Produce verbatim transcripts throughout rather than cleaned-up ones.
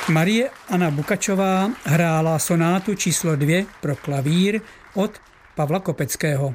Marie Anna Bukačová hrála sonátu číslo dvě pro klavír od Pavla Kopeckého.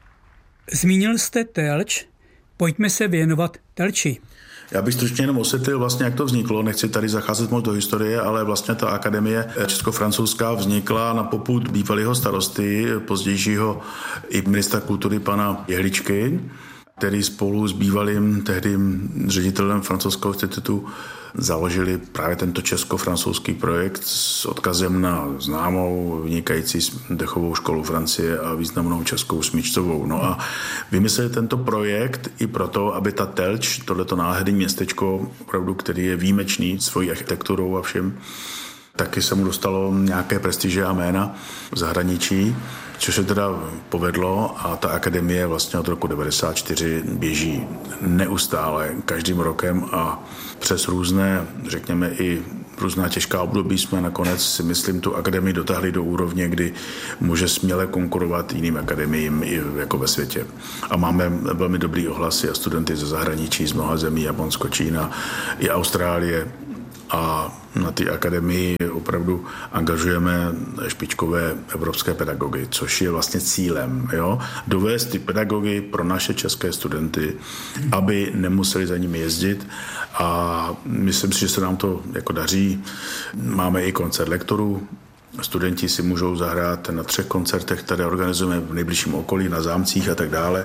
Zmínil jste Telč, pojďme se věnovat Telči. Já bych stručně jenom osvětlil vlastně, jak to vzniklo. Nechci tady zacházet moc do historie, ale vlastně ta akademie česko-francouzská vznikla na popud bývalého starosty, pozdějšího i ministra kultury pana Jehličky, který spolu s bývalým tehdy ředitelem francouzského institutu založili právě tento česko-francouzský projekt s odkazem na známou vynikající dechovou školu Francie a významnou českou smyčcovou. No a vymysleli tento projekt i proto, aby ta Telč, tohleto nádherné městečko, opravdu, který je výjimečný svojí architekturou a všem, taky se mu dostalo nějaké prestiže a jména v zahraničí, což se teda povedlo a ta akademie vlastně od roku devadesát čtyři běží neustále, každým rokem a přes různé, řekněme i různá těžká období jsme nakonec si myslím tu akademii dotáhli do úrovně, kdy může směle konkurovat jiným akademiím i jako ve světě. A máme velmi dobrý ohlasy a studenty ze zahraničí, z mnoha zemí, Japonsko, Čína, i Austrálie. A na té akademii opravdu angažujeme špičkové evropské pedagogy, což je vlastně cílem. Jo? Dovést ty pedagogy pro naše české studenty, aby nemuseli za nimi jezdit a myslím si, že se nám to jako daří. Máme i koncert lektorů. Studenti si můžou zahrát na třech koncertech, které organizujeme v nejbližším okolí, na zámcích a tak dále.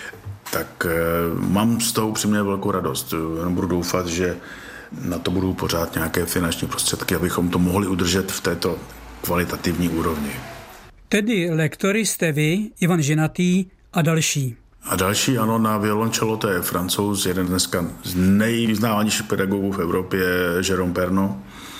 Tak e, mám z toho upřímně velkou radost. Jenom budu doufat, že na to budou pořád nějaké finanční prostředky, abychom to mohli udržet v této kvalitativní úrovni. Tedy lektory jste vy, Ivan Ženatý a další. A další, ano, na violoncello, to je Francouz, jeden dneska z nejvyznávanějších pedagogů v Evropě, Jérôme Pernaut.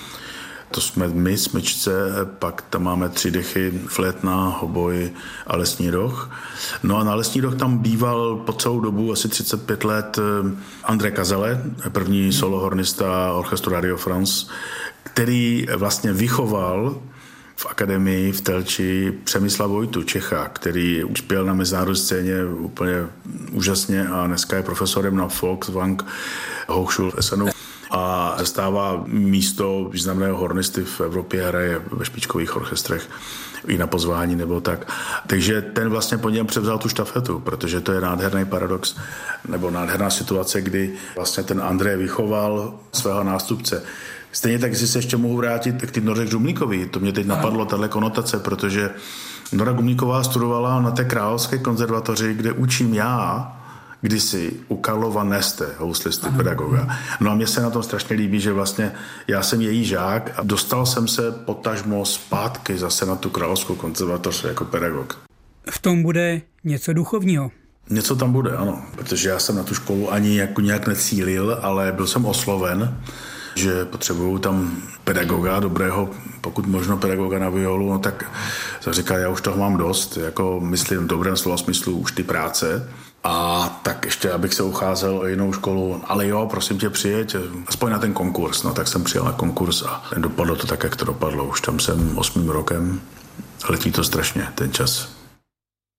To jsme my, smyčce, pak tam máme tři dechy, flétna, hoboj a lesní roh. No a na lesní roh tam býval po celou dobu, asi třicet pět let, André Kazele, první solohornista orchestru Radio France, který vlastně vychoval v akademii v Telči Přemysla Vojtu, Čecha, který uspěl na mezinárodní scéně úplně úžasně a dneska je profesorem na Volkswagen Hochschule v Essenu. A zastává místo významného hornisty v Evropě, hraje ve špičkových orchestrech i na pozvání nebo tak. Takže ten vlastně po něm převzal tu štafetu, protože to je nádherný paradox nebo nádherná situace, kdy vlastně ten André vychoval svého nástupce. Stejně tak, jestli se ještě mohu vrátit k tým Noře Žumlíkovi, to mě teď napadlo, tahle konotace, protože Nora Gumlíková studovala na té Královské konzervatoři, kde učím já, kdysi u Karlova Neste, houslisty, pedagoga. No a mně se na tom strašně líbí, že vlastně já jsem její žák a dostal jsem se potažmo zpátky zase na tu Královskou konzervatoř jako pedagog. V tom bude něco duchovního. Něco tam bude, ano, protože já jsem na tu školu ani jako nějak necílil, ale byl jsem osloven, že potřebuju tam pedagoga, dobrého, pokud možno pedagoga na violu, no tak jsem říkal, já už toho mám dost, jako myslím v dobrém slova smyslu už ty práce. A tak ještě, abych se ucházel o jinou školu, ale jo, prosím tě, přijeď, aspoň na ten konkurs. No tak jsem přijel na konkurs a dopadlo to tak, jak to dopadlo. Už tam jsem osmým rokem, letí to strašně, ten čas.